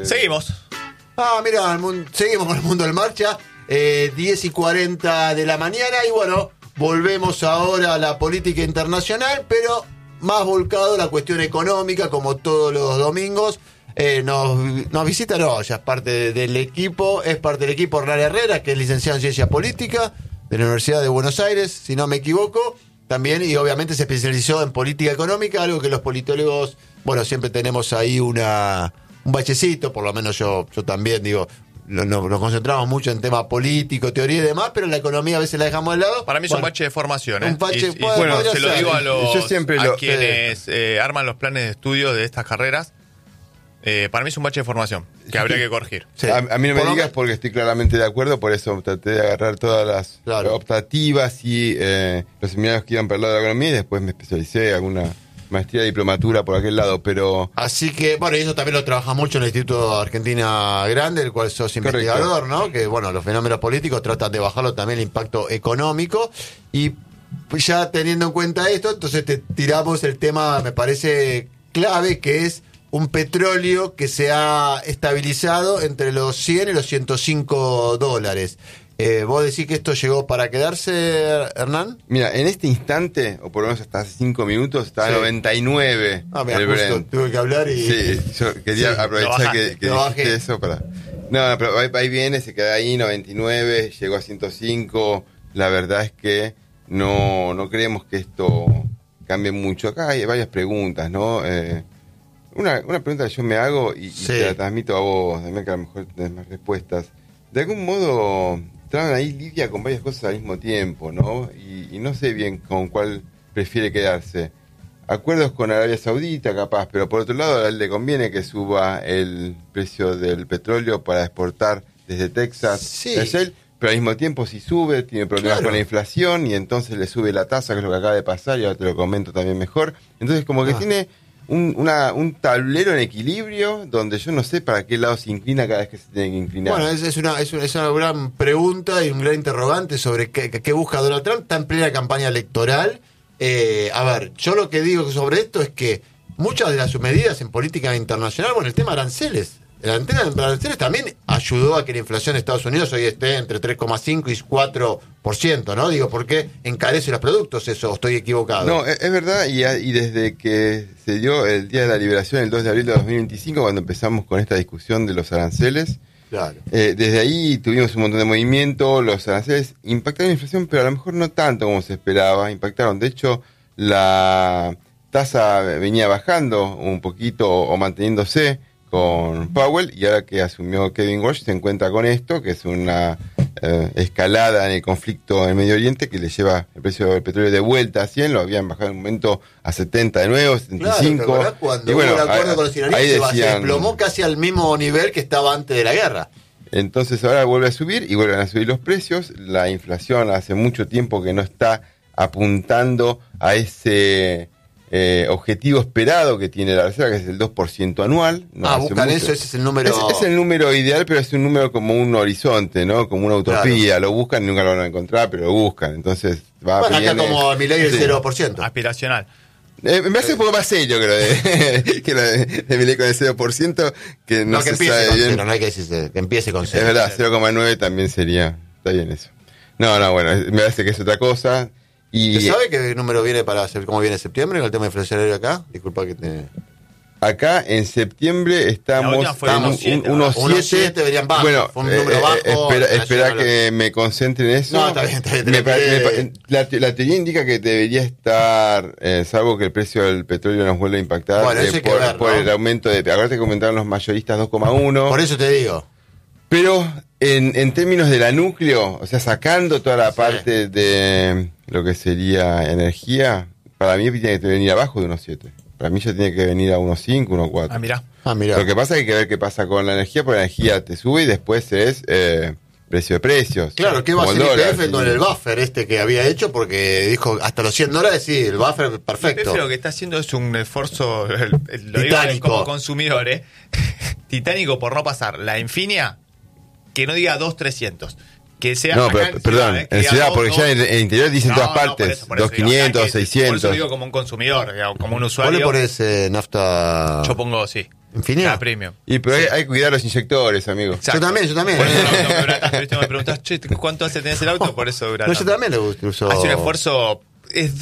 Seguimos. Mira, seguimos con el mundo en marcha. 10:40 de la mañana y bueno, volvemos ahora a la política internacional, pero más volcado a la cuestión económica, como todos los domingos. Nos visita, ya es parte del equipo, Hernán Herrera, que es licenciado en Ciencia Política de la Universidad de Buenos Aires, si no me equivoco, también, y obviamente se especializó en política económica, algo que los politólogos, siempre tenemos ahí un bachecito, por lo menos yo también, nos concentramos mucho en temas políticos, teoría y demás, pero la economía a veces la dejamos de lado. Para mí es un bache de formación, ¿eh? Un bache, se lo digo a quienes arman los planes de estudio de estas carreras. Para mí es un bache de formación que habría que corregir. Sí. A mí no me digas porque estoy claramente de acuerdo, por eso traté de agarrar todas las optativas y los seminarios que iban para el lado de la economía y después me especialicé en alguna maestría, diplomatura por aquel lado, pero... Así que, y eso también lo trabaja mucho en el Instituto Argentina Grande, el cual sos investigador, ¿no? Que, los fenómenos políticos tratan de bajarlo también el impacto económico y ya teniendo en cuenta esto, entonces te tiramos el tema, me parece clave, que es un petróleo que se ha estabilizado entre los 100 y los $105. ¿Vos decís que esto llegó para quedarse, Hernán? Mira, en este instante, o por lo menos hasta hace 5 minutos, está a 99 el Brent. Tuve que hablar y... Sí, yo quería aprovechar que dijiste eso para... No, pero ahí viene, se queda ahí, 99, llegó a 105. La verdad es que no creemos que esto cambie mucho. Acá hay varias preguntas, ¿no? Una pregunta que yo me hago y te la transmito a vos, también que a lo mejor tenés más respuestas. De algún modo, traen ahí lidia con varias cosas al mismo tiempo, ¿no? Y no sé bien con cuál prefiere quedarse. Acuerdos con Arabia Saudita, capaz, pero por otro lado, a él le conviene que suba el precio del petróleo para exportar desde Texas. Sí. Pero al mismo tiempo, si sube, tiene problemas con la inflación y entonces le sube la tasa, que es lo que acaba de pasar, y ahora te lo comento también mejor. Entonces, como que tiene un tablero en equilibrio donde yo no sé para qué lado se inclina cada vez que se tiene que inclinar. Es una gran pregunta y un gran interrogante sobre qué busca Donald Trump. Está en plena campaña electoral. Yo lo que digo sobre esto es que muchas de las medidas en política internacional, el tema aranceles. El tema de aranceles también ayudó a que la inflación en Estados Unidos hoy esté entre 3,5 y 4%, ¿no? ¿Por qué encarece los productos eso? ¿Estoy equivocado? No, es verdad, y desde que se dio el Día de la Liberación, el 2 de abril de 2025, cuando empezamos con esta discusión de los aranceles, desde ahí tuvimos un montón de movimiento, los aranceles impactaron la inflación, pero a lo mejor no tanto como se esperaba, impactaron. De hecho, la tasa venía bajando un poquito o manteniéndose con Powell, y ahora que asumió Kevin Walsh se encuentra con esto, que es una escalada en el conflicto en Medio Oriente que le lleva el precio del petróleo de vuelta a 100, lo habían bajado en un momento a 70 de nuevo, 75. Claro, cuando hubo el acuerdo con los iraníes se desplomó casi al mismo nivel que estaba antes de la guerra. Entonces ahora vuelve a subir y vuelven a subir los precios. La inflación hace mucho tiempo que no está apuntando a ese objetivo esperado que tiene la Reserva, que es el 2% anual. Buscan eso, ese es el número... Es el número ideal, pero es un número como un horizonte, ¿no? Como una utopía. Lo buscan y nunca lo van a encontrar, pero lo buscan. Entonces va acá como Milei el 0%. Aspiracional. Me hace un poco más serio que lo de Milei con el 0%, que no se sabe bien. Cero, no hay que decir que empiece con 0. Es verdad, 0,9 también sería... Está bien eso. No, me parece que es otra cosa. ¿Se sabe qué número viene cómo viene septiembre con el tema inflacionario acá? Disculpa que te... Acá en septiembre estamos en unos 7. Deberían bajar. Bueno, fue un número bajo. Espera que me concentre en eso. No, está bien. La teoría indica que debería estar, salvo que el precio del petróleo nos vuelva a impactar, por el aumento de... Acuérdate que aumentaron los mayoristas 2,1. Por eso te digo. Pero en términos de la núcleo, o sea, sacando toda la parte de lo que sería energía, para mí tiene que venir abajo de unos 7. Para mí ya tiene que venir a unos 5, unos 4. Mirá. Lo que pasa es que hay que ver qué pasa con la energía, porque la energía te sube y después es precio de precios. Claro, ¿qué va a hacer YPF con el buffer que había hecho? Porque dijo hasta los $100, sí, el buffer perfecto. YPF lo que está haciendo es un esfuerzo, lo titánico, digo como consumidor, titánico por no pasar la Infinia, que no diga 2.300. que sea... No, pero, perdón, en ciudad, porque ya en el interior dicen todas partes, por eso, 2.500, 600. Por eso digo como un consumidor, digamos, como un usuario. ¿Vos le ponés nafta? Yo pongo, sí. ¿Infinidad? Premium. Y pero hay que cuidar los inyectores, amigo. Yo también. Por eso el auto me dura tanto, ¿viste? Me preguntás, che, ¿cuánto hace tenés el auto? Por eso dura tanto. Yo también le uso. Hace un esfuerzo... Es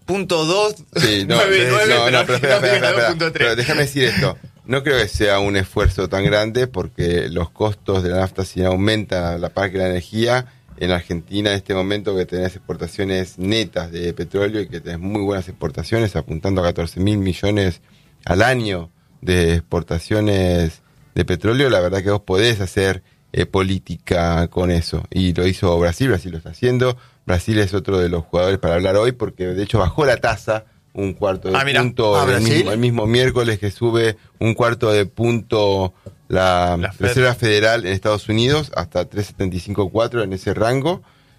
2.2. Sí, no, 99, pero espera. Pero déjame decir esto. No creo que sea un esfuerzo tan grande porque los costos de la nafta, si aumentan a la par que la energía, en Argentina en este momento que tenés exportaciones netas de petróleo y que tenés muy buenas exportaciones, apuntando a 14.000 millones al año de exportaciones de petróleo, la verdad que vos podés hacer política con eso. Y lo hizo Brasil lo está haciendo. Brasil es otro de los jugadores para hablar hoy porque de hecho bajó la tasa un cuarto de punto el mismo miércoles, que sube un cuarto de punto la Reserva Federal en Estados Unidos hasta 3.75-4 en ese rango.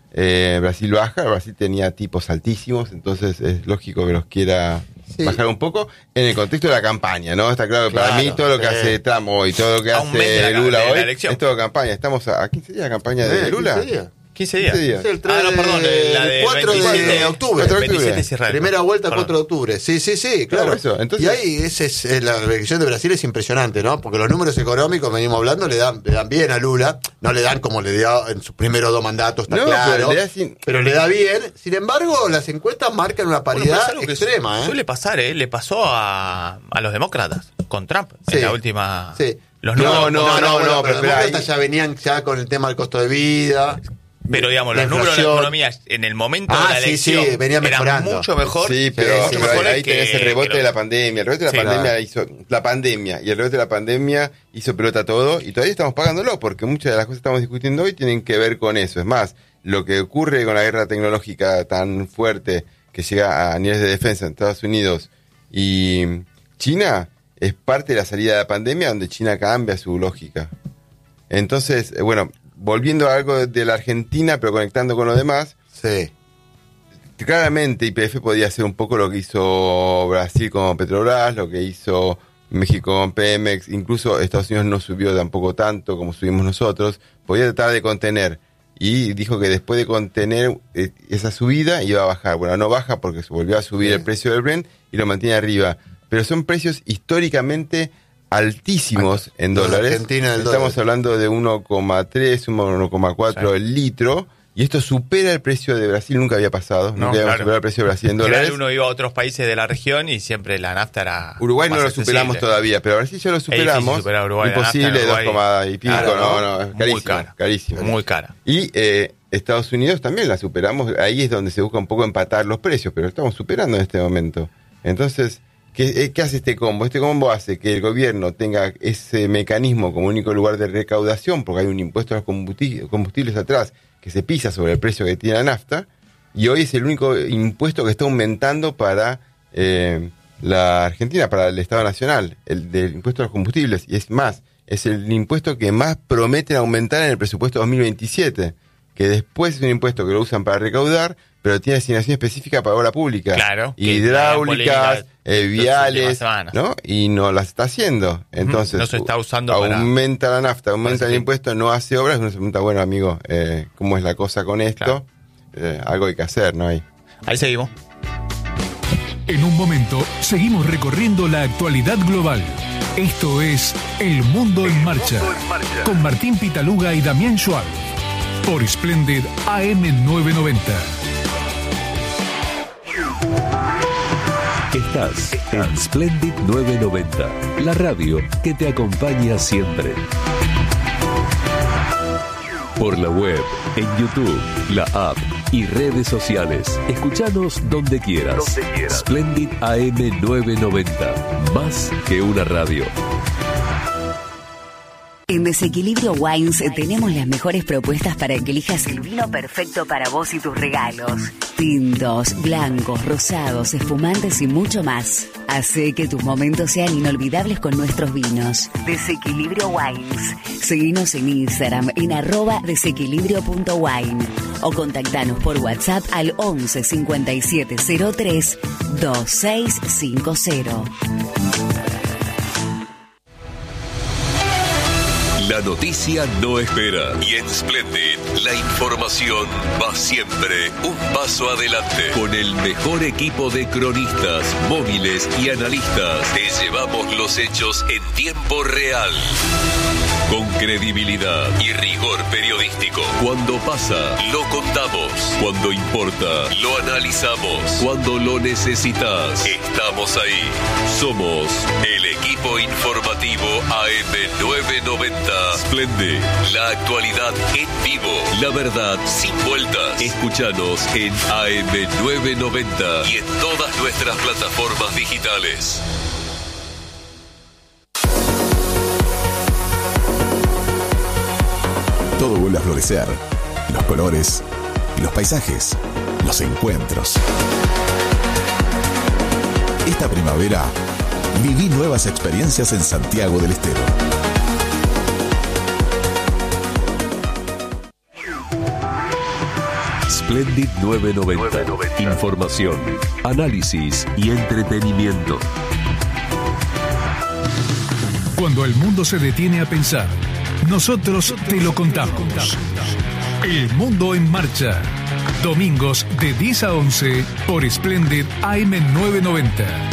Brasil baja, Brasil tenía tipos altísimos, entonces es lógico que los quiera bajar un poco en el contexto de la campaña, ¿no? Está claro que para mí todo lo que hace Trump hoy, todo lo que hace Lula hoy, es todo campaña. Estamos a 15 días de campaña de Lula. 15 días. 15 días. Sí, el 3 la de 4 de octubre. 27 Primera vuelta, 4 de octubre. Sí, claro. Eso. Entonces, y ahí la elección de Brasil es impresionante, ¿no? Porque los números económicos, venimos hablando, le dan bien a Lula. No le dan como le dio en sus primeros 2 mandatos, está claro. Pero le da bien. Sin embargo, las encuestas marcan una paridad extrema. Suele pasar, le pasó a los demócratas con Trump en la última... Sí. Los números, pero los demócratas ya venían con el tema del costo de vida. Pero digamos, los números de la economía en el momento de la elección venía mejorando. Eran mucho mejor. Sí, pero ahí tenés el rebote de la pandemia. El rebote de la pandemia hizo la pandemia y el rebote de la pandemia hizo pelota todo y todavía estamos pagándolo porque muchas de las cosas que estamos discutiendo hoy tienen que ver con eso. Es más, lo que ocurre con la guerra tecnológica tan fuerte que llega a niveles de defensa en Estados Unidos y China es parte de la salida de la pandemia donde China cambia su lógica. Entonces, volviendo a algo de la Argentina, pero conectando con lo demás, claramente YPF podía hacer un poco lo que hizo Brasil con Petrobras, lo que hizo México con Pemex, incluso Estados Unidos no subió tampoco tanto como subimos nosotros, podía tratar de contener, y dijo que después de contener esa subida iba a bajar. Bueno, no baja porque se volvió a subir el precio del Brent y lo mantiene arriba, pero son precios históricamente altísimos en dólares. Estamos hablando de 1,3, 1,4 el litro, y esto supera el precio de Brasil, nunca había pasado, nunca habíamos superado el precio de Brasil en dólares. Uno iba a otros países de la región y siempre la nafta era Uruguay no lo superamos todavía, pero Brasil ya lo superamos. Imposible, 2, y pico, es carísimo. Muy cara. Y Estados Unidos también la superamos, ahí es donde se busca un poco empatar los precios, pero estamos superando en este momento. Entonces, ¿qué hace este combo? Este combo hace que el gobierno tenga ese mecanismo como único lugar de recaudación, porque hay un impuesto a los combustibles atrás que se pisa sobre el precio que tiene la nafta, y hoy es el único impuesto que está aumentando para la Argentina, para el Estado Nacional, el del impuesto a los combustibles, y es más, es el impuesto que más prometen aumentar en el presupuesto 2027, que después es un impuesto que lo usan para recaudar, pero tiene asignación específica para obra pública, hidráulicas, viales, ¿no? Y no las está haciendo. Entonces, no se está usando aumenta la nafta, aumenta el impuesto, no hace obras. Uno se pregunta, bueno, amigo, ¿cómo es la cosa con esto? Algo hay que hacer, ¿no? Ahí seguimos. En un momento, seguimos recorriendo la actualidad global. Esto es El Mundo en Marcha, con Martín Pitaluga y Damián Schwab, por Splendid AM990. Estás en Splendid 990, la radio que te acompaña siempre. Por la web, en YouTube, la app y redes sociales. Escuchanos donde quieras. Splendid AM990, más que una radio. En Desequilibrio Wines tenemos las mejores propuestas para que elijas el vino perfecto para vos y tus regalos. Tintos, blancos, rosados, espumantes y mucho más. Hace que tus momentos sean inolvidables con nuestros vinos. Desequilibrio Wines. Seguinos en Instagram en @desequilibrio.wine o contactanos por WhatsApp al 11 57 03 2650. La noticia no espera y en Splendid la información va siempre un paso adelante. Con el mejor equipo de cronistas, móviles y analistas, te llevamos los hechos en tiempo real. Con credibilidad y rigor periodístico. Cuando pasa, lo contamos. Cuando importa, lo analizamos. Cuando lo necesitas, estamos ahí. Somos el equipo informativo AM990. Splendid, la actualidad en vivo. La verdad sin vueltas. Escúchanos en AM990 y en todas nuestras plataformas digitales. Todo vuelve a florecer. Los colores, los paisajes, los encuentros. Esta primavera, viví nuevas experiencias en Santiago del Estero. Splendid 990. Información, análisis y entretenimiento. Cuando el mundo se detiene a pensar, nosotros te lo contamos. El Mundo en Marcha. Domingos de 10 a 11 por Splendid AM990.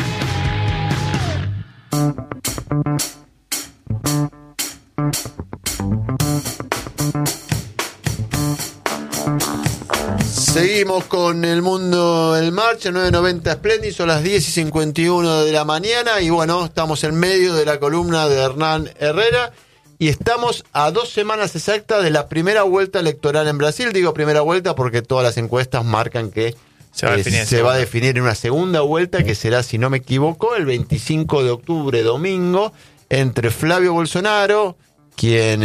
Seguimos con el Mundo en Marcha, 990 Splendid, son las 10:51 de la mañana y bueno, estamos en medio de la columna de Hernán Herrera. Y estamos a 2 semanas exactas de la primera vuelta electoral en Brasil. Digo primera vuelta porque todas las encuestas marcan que se va a definir en una segunda vuelta, que será, si no me equivoco, el 25 de octubre, domingo, entre Flavio Bolsonaro, quien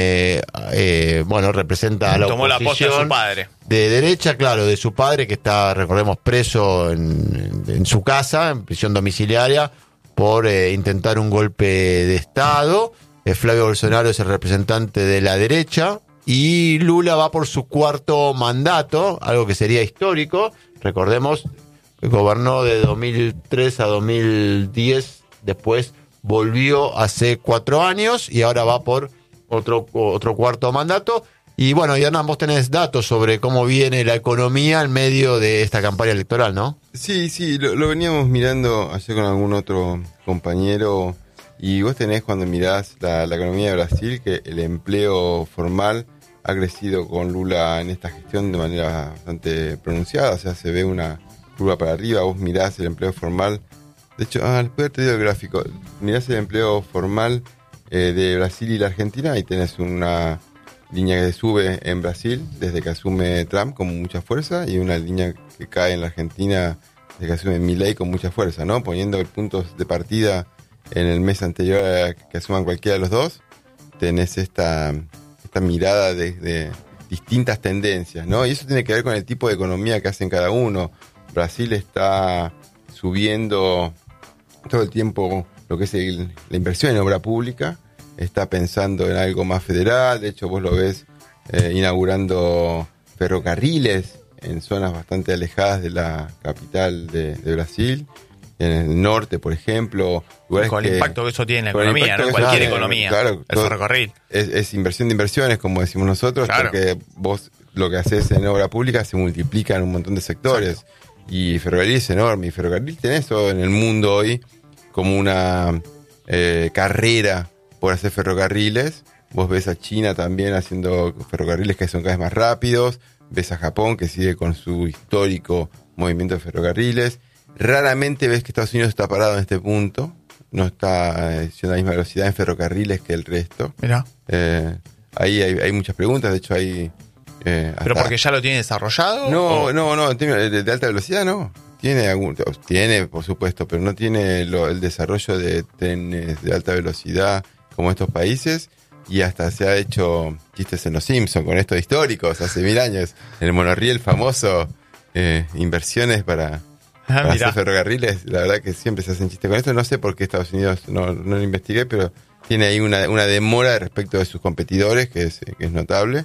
representa a la tomó la posta de su padre. De derecha, claro, de su padre, que está, recordemos, preso en su casa, en prisión domiciliaria, por intentar un golpe de Estado. Flavio Bolsonaro es el representante de la derecha y Lula va por su 4º mandato, algo que sería histórico. Recordemos, gobernó de 2003 a 2010, después volvió hace 4 años y ahora va por otro 4º mandato. Y bueno, Hernán, vos tenés datos sobre cómo viene la economía en medio de esta campaña electoral, ¿no? Sí, lo veníamos mirando ayer con algún otro compañero. Y vos tenés, cuando mirás la economía de Brasil, que el empleo formal ha crecido con Lula en esta gestión de manera bastante pronunciada. O sea, se ve una curva para arriba. Vos mirás el empleo formal. De hecho, después te digo el gráfico. Mirás el empleo formal de Brasil y la Argentina y tenés una línea que sube en Brasil desde que asume Trump con mucha fuerza y una línea que cae en la Argentina desde que asume Milei con mucha fuerza, ¿no? Poniendo puntos de partida en el mes anterior a que asuman cualquiera de los dos, tenés esta mirada de distintas tendencias, ¿no? Y eso tiene que ver con el tipo de economía que hacen cada uno. Brasil está subiendo todo el tiempo lo que es la inversión en obra pública, está pensando en algo más federal. De hecho, vos lo ves inaugurando ferrocarriles en zonas bastante alejadas de la capital de Brasil. En el norte, por ejemplo. Con el impacto que eso tiene en la economía, ¿no? En cualquier economía. Claro, el ferrocarril. Es inversión de inversiones, como decimos nosotros, claro. Porque vos lo que haces en obra pública se multiplica en un montón de sectores. Exacto. Y ferrocarril es enorme. Y ferrocarril tenés todo en el mundo hoy como una carrera por hacer ferrocarriles. Vos ves a China también haciendo ferrocarriles que son cada vez más rápidos. Ves a Japón, que sigue con su histórico movimiento de ferrocarriles. Raramente ves que Estados Unidos está parado en este punto. No está haciendo la misma velocidad en ferrocarriles que el resto. Mirá. Ahí hay muchas preguntas. De hecho, hay... ¿Pero porque ya lo tiene desarrollado? No. De alta velocidad no. Tiene, por supuesto, pero no tiene el desarrollo de trenes de alta velocidad como estos países. Y hasta se ha hecho chistes en Los Simpsons con estos históricos hace 1000 años. En el monorriel famoso, inversiones para hacer ferrocarriles. La verdad que siempre se hacen chistes con esto. No sé por qué Estados Unidos, no lo investigué, pero tiene ahí una demora respecto de sus competidores que es notable.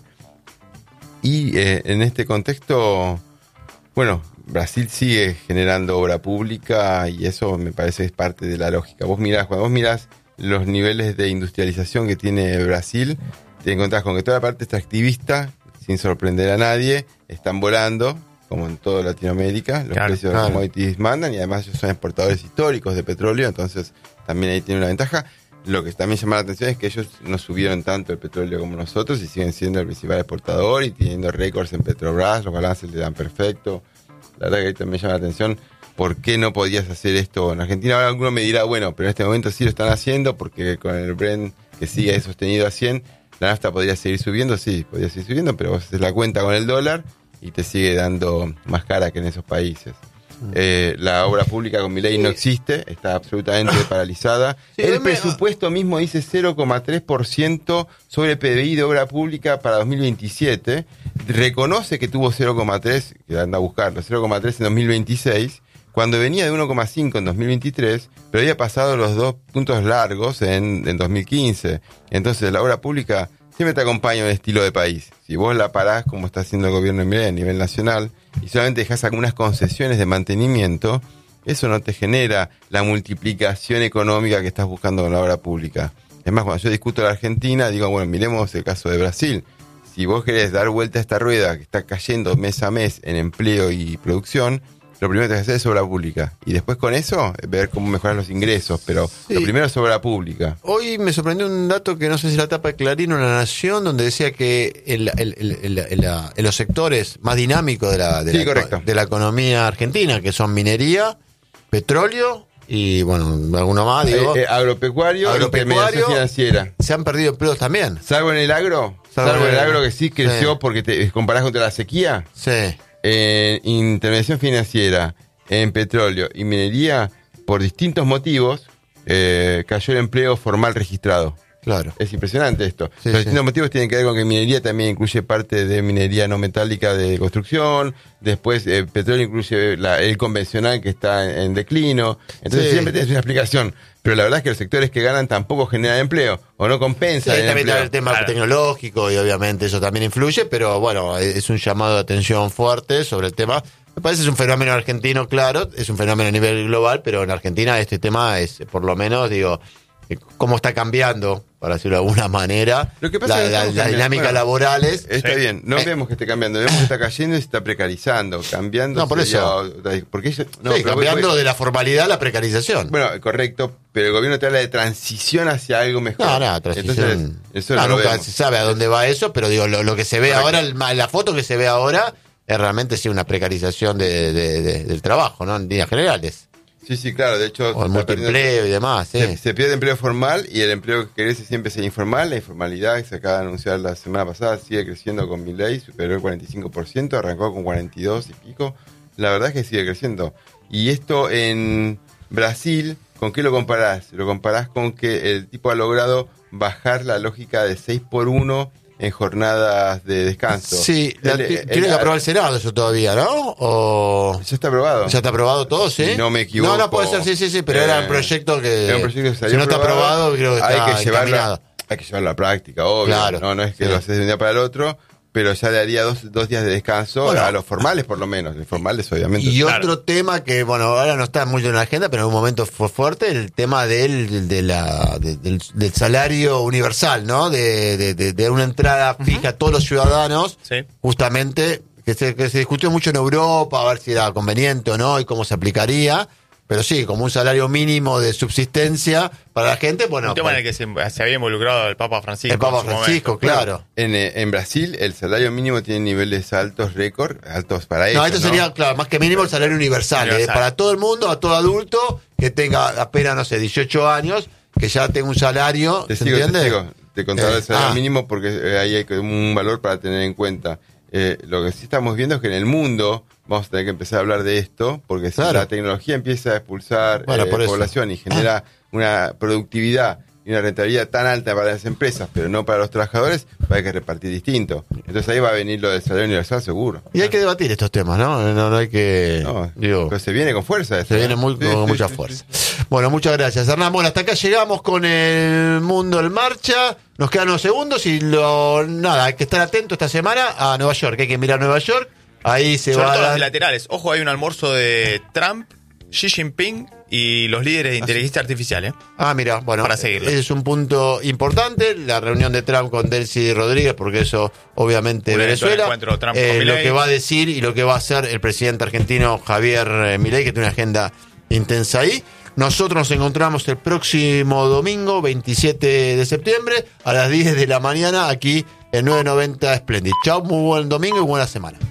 Y en este contexto, bueno, Brasil sigue generando obra pública y eso me parece es parte de la lógica. Cuando vos mirás los niveles de industrialización que tiene Brasil, te encontrás con que toda la parte extractivista, sin sorprender a nadie, están volando, como en toda Latinoamérica, los precios de los commodities mandan, y además ellos son exportadores históricos de petróleo, entonces también ahí tiene una ventaja. Lo que también llama la atención es que ellos no subieron tanto el petróleo como nosotros y siguen siendo el principal exportador y teniendo récords en Petrobras, los balances le dan perfecto. La verdad que ahí también llama la atención. ¿Por qué no podías hacer esto en Argentina? Ahora alguno me dirá, bueno, pero en este momento sí lo están haciendo porque con el Brent que sigue sostenido a 100, la nafta podría seguir subiendo, sí, podría seguir subiendo, pero vos haces la cuenta con el dólar y te sigue dando más cara que en esos países. La obra pública con Milei no existe, está absolutamente paralizada. El presupuesto mismo dice 0,3% sobre PBI de obra pública para 2027. Reconoce que tuvo 0,3, que anda a buscarlo, 0,3 en 2026, cuando venía de 1,5 en 2023, pero había pasado los 2 puntos largos en 2015. Entonces la obra pública siempre te acompaña un estilo de país. Si vos la parás, como está haciendo el gobierno de Milei a nivel nacional, y solamente dejás algunas concesiones de mantenimiento, eso no te genera la multiplicación económica que estás buscando con la obra pública. Es más, cuando yo discuto la Argentina, digo, bueno, miremos el caso de Brasil. Si vos querés dar vuelta a esta rueda que está cayendo mes a mes en empleo y producción, lo primero que tenés que hacer es obra pública. Y después con eso, ver cómo mejorar los ingresos. Pero lo primero es obra pública. Hoy me sorprendió un dato que no sé si la tapa de Clarín o La Nación, donde decía que en los sectores más dinámicos de la economía argentina, que son minería, petróleo y, bueno, alguno más, digo. Agropecuario y intermediación financiera. Se han perdido empleos también. Salvo en el agro. Salvo en el agro que sí creció porque te comparás contra la sequía. Sí. En intervención financiera, en petróleo y minería, por distintos motivos, cayó el empleo formal registrado. Claro. Es impresionante esto. Los distintos motivos tienen que ver con que minería también incluye parte de minería no metálica de construcción, después petróleo incluye el convencional que está en declino. Entonces siempre tienes una explicación. Pero la verdad es que los sectores que ganan tampoco generan empleo o no compensan el también empleo. Está el tema tecnológico y obviamente eso también influye, pero bueno, es un llamado de atención fuerte sobre el tema. Me parece que es un fenómeno argentino, claro, es un fenómeno a nivel global, pero en Argentina este tema es, por lo menos, digo, cómo está cambiando, para decirlo de alguna manera, lo que pasa las dinámicas laborales. Está bien, no vemos que esté cambiando, vemos que está cayendo y se está precarizando, cambiando. No, por eso. Porque cambiando de la formalidad a la precarización. Bueno, correcto, pero el gobierno te habla de transición hacia algo mejor. Transición. Entonces, eso nunca se sabe a dónde va eso, pero digo, lo que se ve ahora, la foto que se ve ahora, es realmente una precarización del trabajo, ¿no? En líneas generales. Sí, claro, de hecho... O el multiempleo y demás, se pierde empleo formal y el empleo que crece siempre es el informal. La informalidad que se acaba de anunciar la semana pasada sigue creciendo con Milei, superó el 45%, arrancó con 42 y pico. La verdad es que sigue creciendo. Y esto en Brasil, ¿con qué lo comparás? Lo comparás con que el tipo ha logrado bajar la lógica de 6x1 en jornadas de descanso. Sí, tiene que aprobar el Senado eso todavía, ¿no? ¿O ya está aprobado? ¿Ya está aprobado todo, sí? Si no me equivoco. No puede ser, sí, pero era un proyecto que... Era un proyecto que salió si no está aprobado, creo que está encaminado. Hay que llevarlo a la práctica, obvio. Claro, no es que lo haces de un día para el otro, pero ya le daría dos días de descanso a los formales, por lo menos. Los formales, obviamente. Y otro tema que, bueno, ahora no está mucho en la agenda, pero en un momento fue fuerte, el tema del salario universal, ¿no? De una entrada fija a todos los ciudadanos, justamente, que se discutió mucho en Europa, a ver si era conveniente o no y cómo se aplicaría. Pero sí, como un salario mínimo de subsistencia para la gente, bueno... Un tema en el que se había involucrado el Papa Francisco. El Papa Francisco, claro. En Brasil, el salario mínimo tiene niveles altos, récord, altos para ellos. No, esto sería, claro, más que mínimo el salario universal. Para todo el mundo, a todo adulto que tenga apenas, no sé, 18 años, que ya tenga un salario, ¿se entiende? Te contaré el salario mínimo porque ahí hay un valor para tener en cuenta. Lo que sí estamos viendo es que en el mundo vamos a tener que empezar a hablar de esto, porque si la tecnología empieza a expulsar población y genera una productividad y una rentabilidad tan alta para las empresas, pero no para los trabajadores, va a haber que repartir distinto. Entonces ahí va a venir lo del salario universal seguro. Y hay que debatir estos temas, ¿no? No hay que... pero se viene con fuerza. Se viene con mucha fuerza. Bueno, muchas gracias, Hernán. Bueno, hasta acá llegamos con el Mundo en Marcha. Nos quedan unos segundos y hay que estar atento esta semana a Nueva York. Hay que mirar Nueva York. Ahí se va a dar... los laterales. Ojo, hay un almuerzo de Trump Xi Jinping y los líderes de inteligencia artificial. Mira, bueno, para seguirlo. Ese es un punto importante, la reunión de Trump con Delcy Rodríguez, porque eso obviamente Venezuela, Trump lo que va a decir y lo que va a hacer el presidente argentino Javier Milei, que tiene una agenda intensa ahí. Nosotros nos encontramos el próximo domingo, 27 de septiembre, a las 10 de la mañana, aquí en 990 Splendid. Chau, muy buen domingo y buena semana.